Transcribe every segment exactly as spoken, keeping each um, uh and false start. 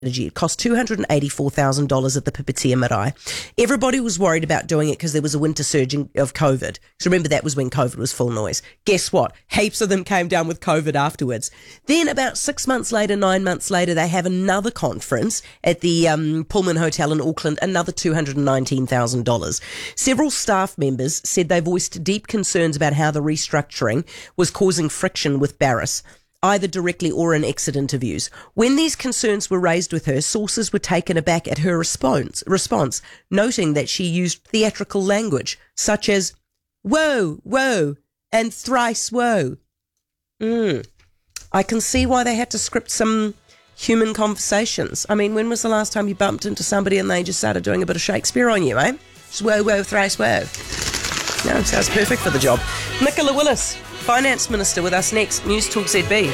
It cost two hundred eighty-four thousand dollars at the Pipitea Marae. Everybody was worried about doing it because there was a winter surge of COVID. So remember, that was when COVID was full noise. Guess what? Heaps of them came down with COVID afterwards. Then about six months later, nine months later, they have another conference at the um, Pullman Hotel in Auckland, another two hundred nineteen thousand dollars. Several staff members said they voiced deep concerns about how the restructuring was causing friction with Barrass, either directly or in exit interviews. When these concerns were raised with her, sources were taken aback at her response, response, noting that she used theatrical language, such as, whoa, whoa, and thrice whoa. Mm. I can see why they had to script some human conversations. I mean, when was the last time you bumped into somebody and they just started doing a bit of Shakespeare on you, eh? Just whoa, whoa, thrice whoa. No, sounds perfect for the job. Nicola Willis, Finance Minister, with us next. News Talk Z B.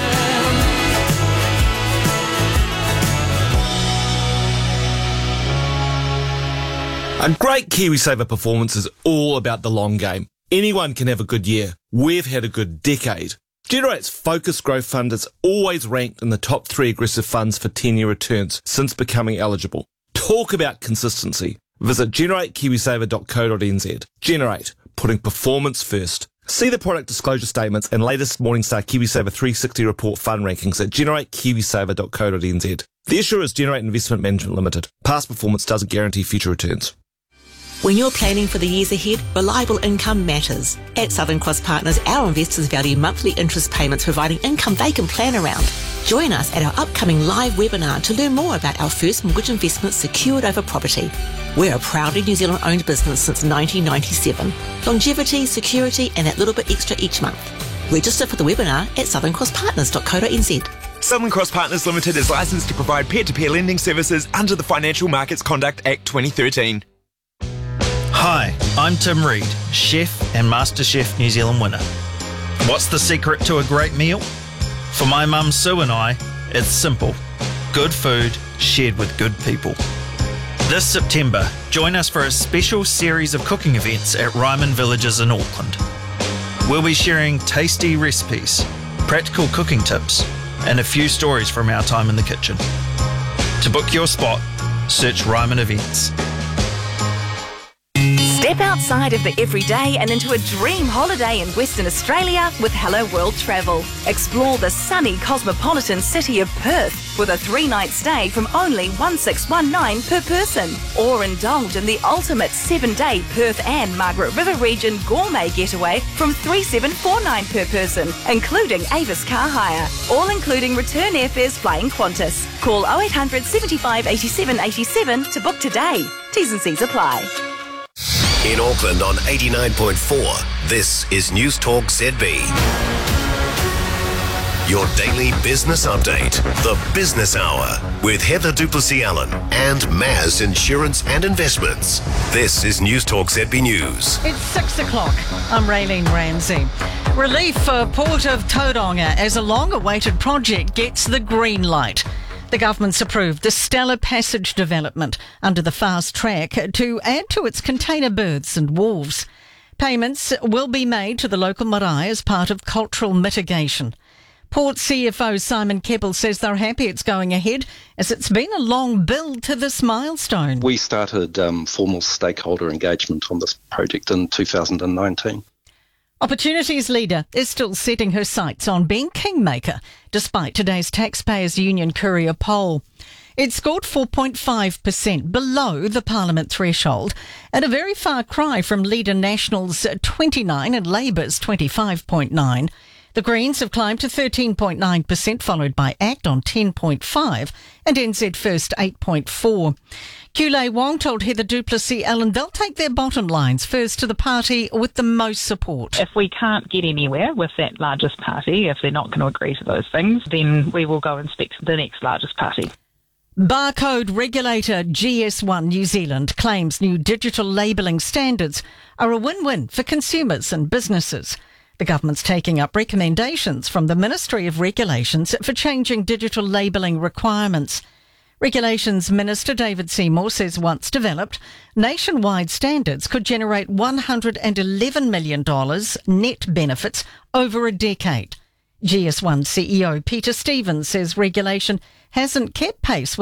A great KiwiSaver performance is all about the long game. Anyone can have a good year. We've had a good decade. Generate's Focus Growth Fund has always ranked in the top three aggressive funds for ten-year returns since becoming eligible. Talk about consistency. Visit generate kiwisaver dot co dot n z. Generate, putting performance first. See the product disclosure statements and latest Morningstar KiwiSaver three sixty report fund rankings at generate kiwisaver dot co dot n z. The issuer is Generate Investment Management Limited. Past performance doesn't guarantee future returns. When you're planning for the years ahead, reliable income matters. At Southern Cross Partners, our investors value monthly interest payments, providing income they can plan around. Join us at our upcoming live webinar to learn more about our first mortgage investment secured over property. We're a proudly New Zealand-owned business since nineteen ninety-seven. Longevity, security, and that little bit extra each month. Register for the webinar at southern cross partners dot co dot n z. Southern Cross Partners Limited is licensed to provide peer-to-peer lending services under the Financial Markets Conduct Act twenty thirteen. Hi, I'm Tim Reid, chef and MasterChef New Zealand winner. What's the secret to a great meal? For my mum Sue and I, it's simple. Good food shared with good people. This September, join us for a special series of cooking events at Ryman Villages in Auckland. We'll be sharing tasty recipes, practical cooking tips, and a few stories from our time in the kitchen. To book your spot, search Ryman Events. Step outside of the everyday and into a dream holiday in Western Australia with Hello World Travel. Explore the sunny cosmopolitan city of Perth with a three-night stay from only one thousand six hundred nineteen dollars per person. Or indulge in the ultimate seven-day Perth and Margaret River region gourmet getaway from three thousand seven hundred forty-nine dollars per person, including Avis car hire. All including return airfares flying Qantas. Call oh eight hundred, seventy-five, eighty-seven, eighty-seven to book today. T's and C's apply. In Auckland on eighty-nine point four, this is News Talk Z B. Your daily business update, the Business Hour, with Heather Duplessis-Allen and Maz Insurance and Investments. This is News Talk Z B News. It's six o'clock. I'm Raylene Ramsey. Relief for Port of Tauranga as a long-awaited project gets the green light. The government's approved the Stella Passage development under the fast track to add to its container berths and wharves. Payments will be made to the local marae as part of cultural mitigation. Port C F O Simon Keppel says they're happy it's going ahead, as it's been a long build to this milestone. We started um, formal stakeholder engagement on this project in two thousand nineteen. Opportunities leader is still setting her sights on being kingmaker, despite today's Taxpayers Union Courier poll. It scored four point five percent, below the Parliament threshold, and a very far cry from Leader National's twenty-nine and Labour's twenty-five point nine. The Greens have climbed to thirteen point nine percent, followed by ACT on ten point five and N Z First eight point four. Kulei Wong told Heather Duplessis-Allen they'll take their bottom lines first to the party with the most support. If we can't get anywhere with that largest party, if they're not going to agree to those things, then we will go and speak to the next largest party. Barcode regulator G S one New Zealand claims new digital labelling standards are a win-win for consumers and businesses. The government's taking up recommendations from the Ministry of Regulations for changing digital labelling requirements. Regulations Minister David Seymour says once developed, nationwide standards could generate one hundred eleven million dollars net benefits over a decade. G S one C E O Peter Stevens says regulation hasn't kept pace with